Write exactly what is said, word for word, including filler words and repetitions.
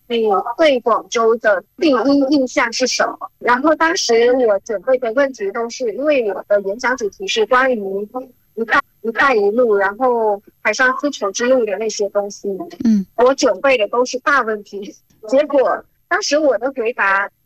你对广州的第一印象是什么？然后当时我准备的问题都是，因为我的演讲主题是关于一带一带一路，然后海上丝绸之路的那些东西， 嗯， 我准备的都是大问题，结果当时我的回答